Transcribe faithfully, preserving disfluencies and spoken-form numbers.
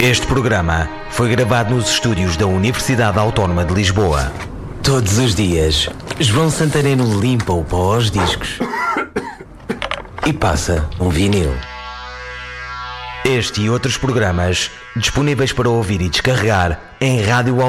Este programa foi gravado nos estúdios da Universidade Autónoma de Lisboa. Todos os dias, João Santareno limpa o pó aos discos e passa um vinil. Este e outros programas disponíveis para ouvir e descarregar em rádio